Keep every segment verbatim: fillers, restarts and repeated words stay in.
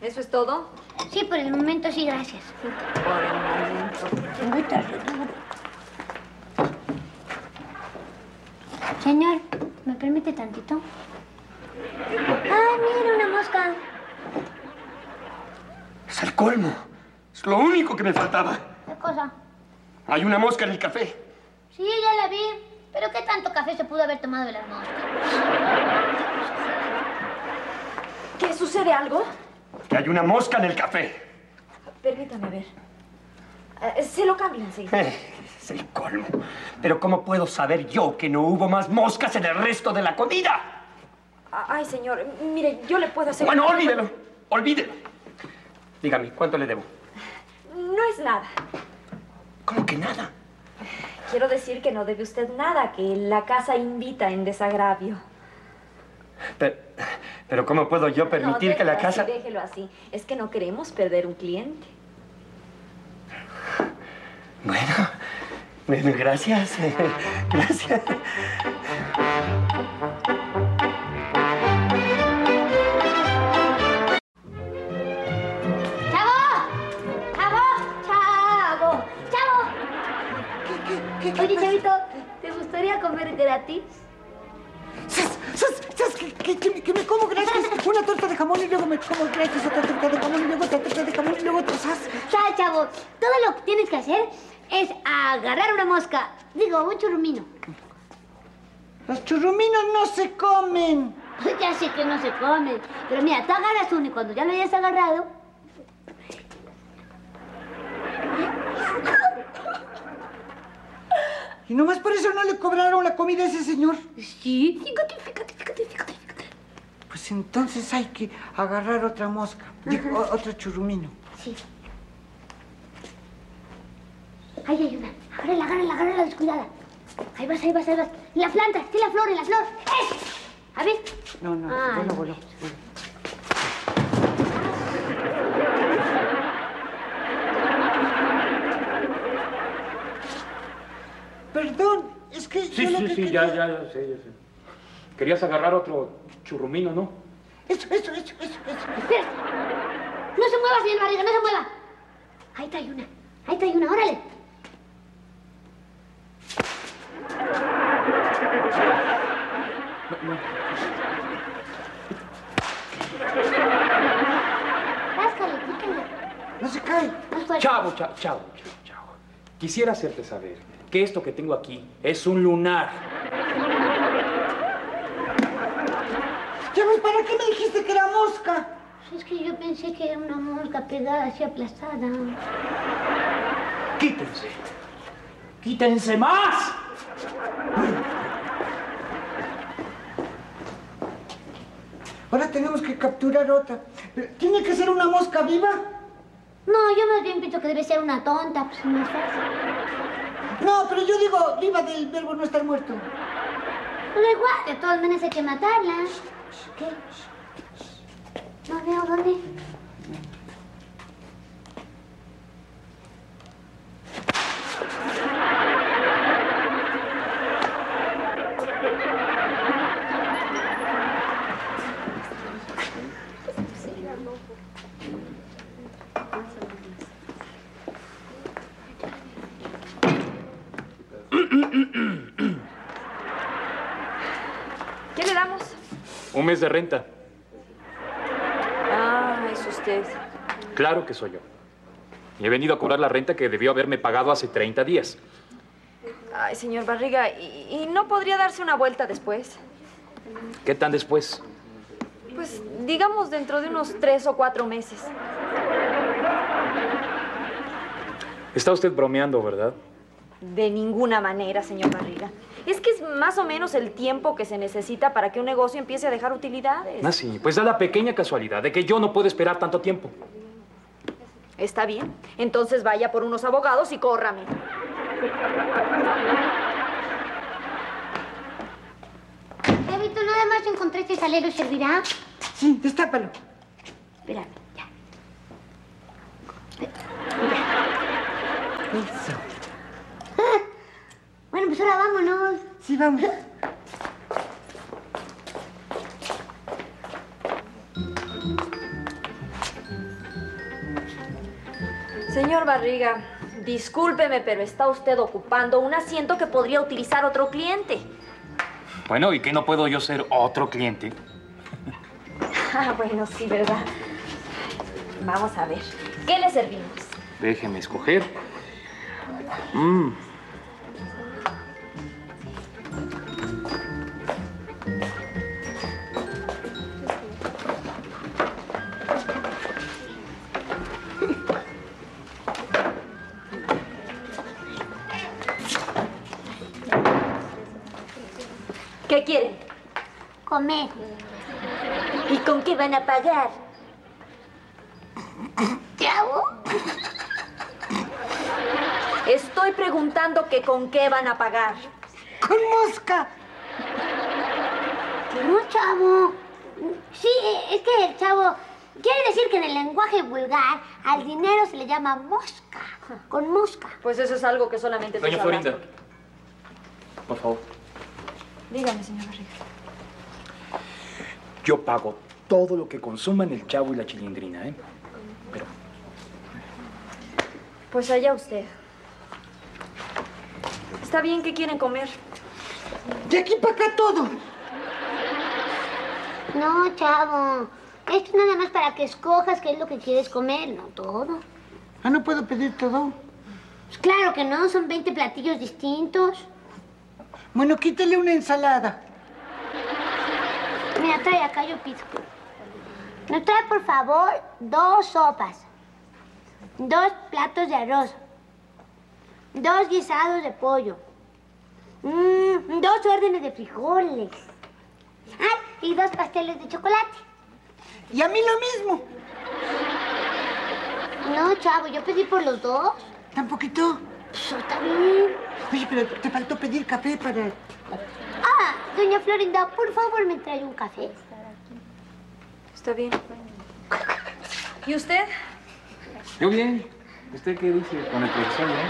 ¿Eso es todo? Sí, por el momento sí, gracias. Por el momento. Muy tarde, duro. Señor, ¿me permite tantito? ¡Ay, mira, una mosca! Es el colmo. Es lo único que me faltaba. ¿Qué cosa? Hay una mosca en el café. Sí, ya la vi. ¿Pero qué tanto café se pudo haber tomado de las moscas? ¿Qué? ¿Sucede algo? Que hay una mosca en el café. Permítame ver. Eh, se lo cambio enseguida. Eh, es el colmo. Pero ¿cómo puedo saber yo que no hubo más moscas en el resto de la comida? Ay, señor, mire, yo le puedo hacer... Bueno, olvídelo. Olvídelo. Dígame, ¿cuánto le debo? No es nada. ¿Cómo que nada? Quiero decir que no debe usted nada, que la casa invita en desagravio. Pero, pero ¿cómo puedo yo permitir no, que la casa... Así, déjelo así. Es que no queremos perder un cliente. Bueno, bueno, gracias. Gracias. Oye, Chavito, ¿te gustaría comer gratis? ¿Sabes, sabes, sabes que, que, que, que me como gratis? Una torta de jamón y luego me como gratis otra torta de jamón y luego otra torta de jamón y luego otra, ¿sabes? ¿Sabes, chavo? Todo lo que tienes que hacer es agarrar una mosca. Digo, un churrumino. Los churruminos no se comen. Ya sé que no se comen. Pero mira, tú agarras uno y cuando ya lo hayas agarrado... ¿Y nomás por eso no le cobraron la comida a ese señor? Sí, fíjate, fíjate, fíjate, fíjate, fíjate. Pues entonces hay que agarrar otra mosca. Digo, otro churrumino. Sí. Ahí hay una. Agárrala, agárrala, agárrala descuidada. Ahí vas, ahí vas, ahí vas. En la planta, está en la flor, en la flor. ¡Eh! A ver. No, no, ah, voló, voló. Perdón, es que... Sí, yo lo sí, que sí, quería... ya, ya, ya sé, ya sé. Querías agarrar otro churrumino, ¿no? Eso, eso, eso, eso, eso. Espera. No se mueva, señor Barriga, no se mueva. Ahí trae una, ahí trae una, órale. No, no. Ráscale, pícale. No se cae. Más fuerte. Chavo, chavo, chavo, chavo, chavo. Quisiera hacerte saber que esto que tengo aquí es un lunar. Ya ves, ¿para qué me dijiste que era mosca? Es que yo pensé que era una mosca pegada así aplastada. ¡Quítense! ¡Quítense más! Ahora tenemos que capturar otra. Pero, ¿tiene que ser una mosca viva? No, yo más bien pienso que debe ser una tonta, pues es más fácil. No, pero yo digo viva del verbo no estar muerto. Pero igual, de todas maneras hay que matarla. ¿Qué? No veo dónde. ¿Qué le damos? Un mes de renta. Ah, es usted. Claro que soy yo. Y he venido a cobrar la renta que debió haberme pagado hace treinta días. Ay, señor Barriga, ¿y, y no podría darse una vuelta después? ¿Qué tan después? Pues, digamos, dentro de unos tres o cuatro meses. Está usted bromeando, ¿verdad? De ninguna manera, señor Barriga. Es que es más o menos el tiempo que se necesita para que un negocio empiece a dejar utilidades. Ah, sí. Pues da la pequeña casualidad de que yo no puedo esperar tanto tiempo. Está bien. Entonces vaya por unos abogados y córrame. Evito, nada más encontré este salero, ¿servirá? Sí, destápalo. Espérame, ya. Eso. Ah, bueno, pues ahora vámonos. Sí, vamos. Señor Barriga, discúlpeme, pero está usted ocupando un asiento que podría utilizar otro cliente. Bueno, ¿y qué no puedo yo ser otro cliente? Ah, bueno, sí, ¿verdad? Vamos a ver. ¿Qué le servimos? Déjeme escoger. Mm. ¿Qué quieren? Comer. ¿Y con qué van a pagar? ¿Chavo? Estoy preguntando que con qué van a pagar. ¡Con mosca! No, chavo. Sí, es que el chavo... Quiere decir que en el lenguaje vulgar al dinero se le llama mosca. Con mosca. Pues eso es algo que solamente tú Doña sabrás. Florinda, por favor. Dígame, señor Barriga. Yo pago todo lo que consuman el Chavo y la Chilindrina, ¿eh? Pero... Pues allá usted. Está bien, ¿qué quieren comer? De aquí para acá todo. No, chavo. Esto es nada más para que escojas qué es lo que quieres comer, no todo. Ah, ¿no puedo pedir todo? Pues claro que no, son veinte platillos distintos. Bueno, quítale una ensalada. Mira, trae acá, yo pido. Nos trae, por favor, dos sopas, dos platos de arroz, dos guisados de pollo, mm, dos órdenes de frijoles. Ay, y dos pasteles de chocolate. Y a mí lo mismo. No, chavo, yo pedí por los dos. ¿Tan poquito? Pues está bien. Oye, pero te faltó pedir café para... Ah, doña Florinda, por favor, me trae un café. Está bien. ¿Y usted? Yo bien. ¿Usted qué dice con el profesor, no?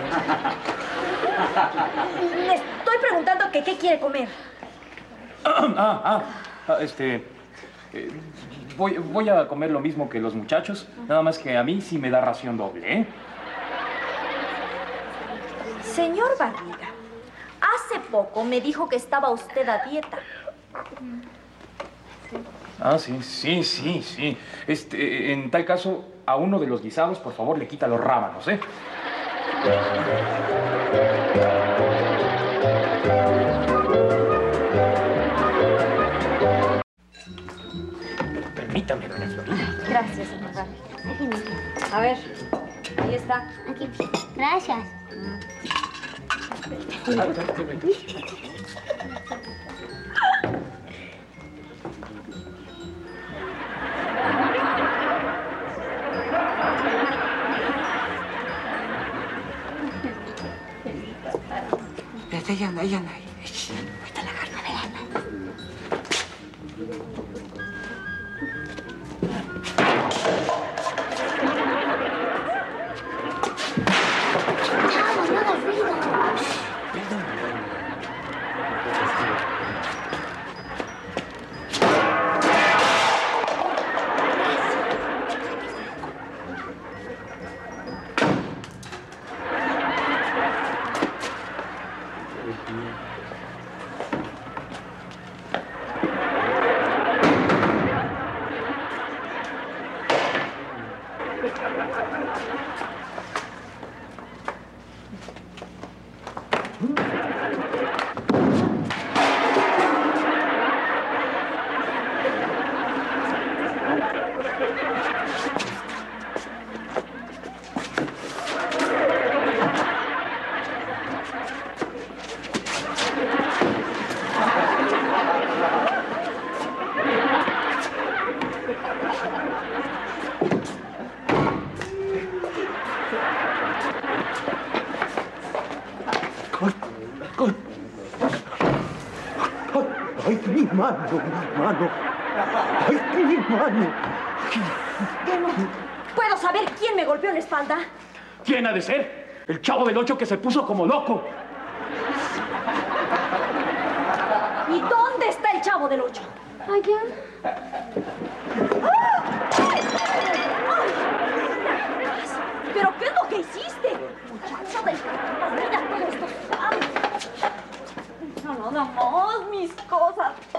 Le estoy preguntando que qué quiere comer. Ah, ah, ah, este... eh, voy, voy a comer lo mismo que los muchachos, nada más que a mí sí me da ración doble, ¿eh? Señor Barriga, hace poco me dijo que estaba usted a dieta. Ah, sí, sí, sí, sí. Este, en tal caso, a uno de los guisados, por favor, le quita los rábanos, ¿eh? Permítame, doña Florinda. Gracias, señor Barriga. Aquí, mira. A ver, ahí está. Aquí. Gracias. Espérate, ahí anda, ahí anda. Ahorita la agarro. Chavo, no hagas ruido. Perdón. ¡Ay, mi mano, mi mano! ¡Ay, mi mano! ¿Puedo saber quién me golpeó en la espalda? ¿Quién ha de ser? El Chavo del Ocho que se puso como loco. ¿Y dónde está el Chavo del Ocho? Allá. ¿Pero qué nada más mis cosas.